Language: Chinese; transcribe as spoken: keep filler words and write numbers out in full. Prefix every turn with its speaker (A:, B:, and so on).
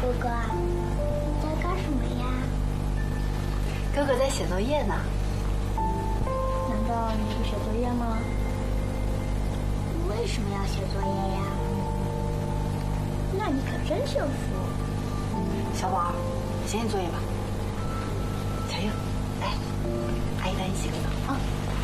A: 哥，你在干什么呀？
B: 哥哥在写作业呢。
A: 难道你不写作业吗？为什么要写作业呀？那你可真幸福。
B: 小宝，写你作业吧。小英，来，阿姨带你洗个澡啊。